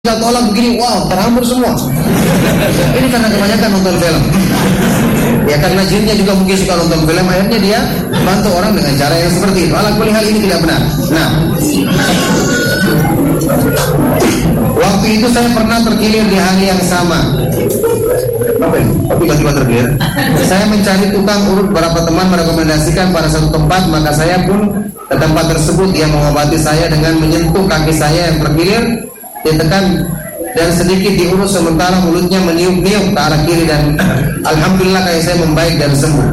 Tinggal tolak begini, wow, terhambur semua. Ini karena kebanyakan nonton film. Ya karena jinnya juga mungkin suka nonton film, akhirnya dia bantu orang dengan cara yang seperti itu. Ala kulli hal ini tidak benar. Nah, waktu itu saya pernah terkilir di hari yang sama. Apa ini? Tiba-tiba terkilir. Saya mencari tukang urut, beberapa teman merekomendasikan pada satu tempat, maka saya pun ke tempat tersebut. Dia mengobati saya dengan menyentuh kaki saya yang terkilir, ditekan dan sedikit diurus sementara mulutnya meniup-niup ke arah kiri dan alhamdulillah kaki saya membaik dan sembuh.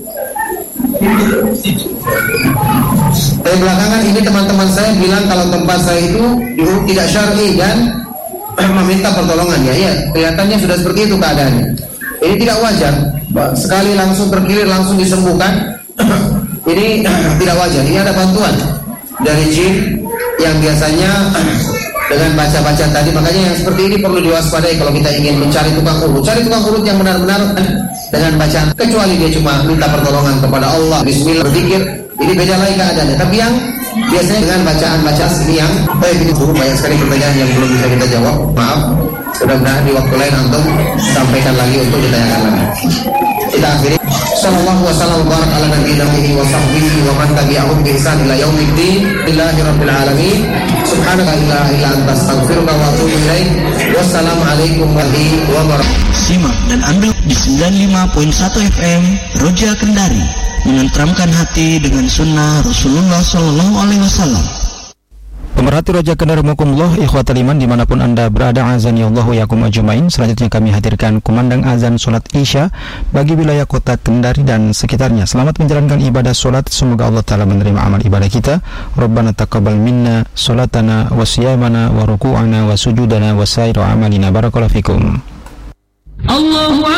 Tapi belakangan ini teman-teman saya bilang kalau tempat saya itu diurut tidak syar'i dan meminta pertolongan. Ya, kelihatannya sudah seperti itu keadaannya. Ini tidak wajar. Sekali langsung terkilir langsung disembuhkan. Ini tidak wajar. Ini ada bantuan dari jin yang biasanya dengan baca-baca tadi. Makanya yang seperti ini perlu diwaspadai kalau kita ingin mencari tukang urut. Cari tukang urut yang benar-benar dengan bacaan, kecuali dia cuma minta pertolongan kepada Allah, bismillah, berzikir, ini beda lagi keadaannya. Tapi yang biasanya dengan bacaan-bacaan ini yang baik. Ini guru banyak sekali pertanyaan yang belum bisa kita jawab. Maaf, mudah-mudahan di waktu lain antum sampaikan lagi untuk ditanyakan lagi. Kita akhiri. Sallallahu wasallam wa baraka ala nabiyina wa sahbihi wa man tabi'ahum bi ihsan ila yaumiddin. Illahirabbil alamin. Subhanaka la ilaha illa anta astaghfiruka wa atubu ilaik. Wassalamualaikum warahmatullahi wabarakatuh. Simak dan ambil di 95.1 FM Roja Kendari, menenteramkan hati dengan sunnah Rasulullah Sallallahu Alaihi Wasallam. Pemerhati Roja Kendari Mukumullah, ikhwatal iman dimanapun anda berada, azani Allahu yakum ajmain. Selanjutnya kami hadirkan kumandang azan sholat isya bagi wilayah kota Kendari dan sekitarnya. Selamat menjalankan ibadah sholat, semoga Allah Ta'ala menerima amal ibadah kita. Rabbana taqabbal minna sholatana wa siyamana wa ruku'ana wa sujudana wa saira amalina. Barakallahu fikum. Allahu